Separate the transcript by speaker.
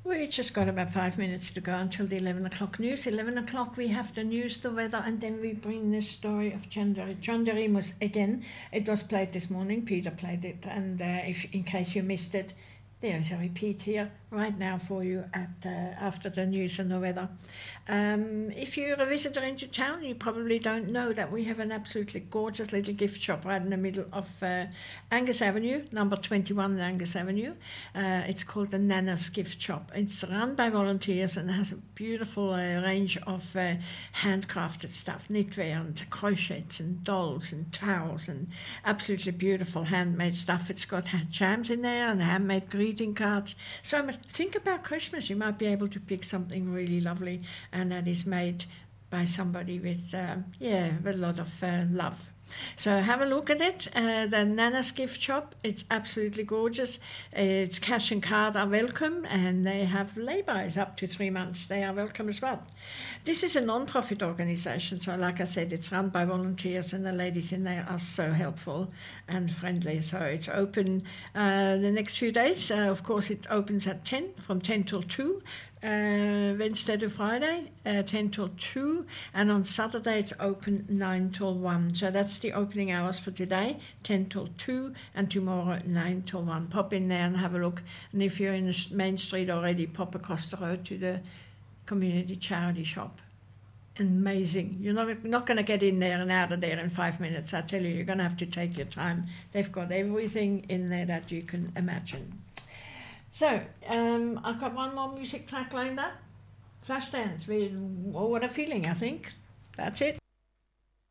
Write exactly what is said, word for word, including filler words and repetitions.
Speaker 1: We just got about five minutes to go until the eleven o'clock news. eleven o'clock we have the news, the weather, and then we bring the story of John Derry. John Derry was, again, it was played this morning. Peter played it, and uh, if in case you missed it, there's a repeat here right now for you at uh, after the news and the weather. Um, if you're a visitor into town, you probably don't know that we have an absolutely gorgeous little gift shop right in the middle of uh, Angus Avenue, number twenty-one Angus Avenue. Uh, it's called the Nana's Gift Shop. It's run by volunteers and has a beautiful uh, range of uh, handcrafted stuff, knitwear and crochets and dolls and towels and absolutely beautiful handmade stuff. It's got jams in there and handmade greeting cards. So much. Think about Christmas. You might be able to pick something really lovely, and that is made by somebody with, um, yeah, with a lot of uh, love. So have a look at it. Uh, the Nana's Gift Shop, it's absolutely gorgeous. It's cash and card are welcome, and they have lay-bys up to three months. They are welcome as well. This is a non-profit organisation, so like I said, it's run by volunteers, and the ladies in there are so helpful and friendly. So it's open uh, the next few days. Uh, of course, it opens at ten, from ten till two. Uh, Wednesday to Friday, uh, ten till two, and on Saturday it's open nine till one. So that's the opening hours for today, ten till two, and tomorrow nine till one. Pop in there and have a look. And if you're in the main street already, pop across the road to the community charity shop. Amazing. You're not, not going to get in there and out of there in five minutes. I tell you, you're going to have to take your time. They've got everything in there that you can imagine. So, um, I've got one more music track lined up. Flashdance with Oh What a Feeling, I think. That's it.